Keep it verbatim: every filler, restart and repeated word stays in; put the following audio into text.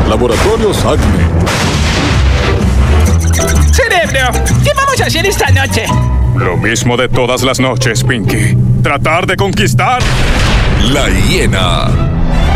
Laboratorios Acme. ¡Cerebro! ¿Qué vamos a hacer esta noche? Lo mismo de todas las noches, Pinky. Tratar de conquistar... La hiena.